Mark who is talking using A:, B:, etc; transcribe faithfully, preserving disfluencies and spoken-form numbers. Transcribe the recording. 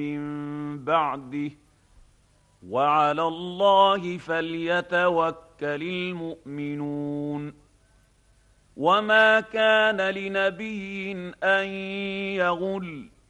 A: من بعده وعلى الله فليتوكل المؤمنون. وما كان لنبي أن يغل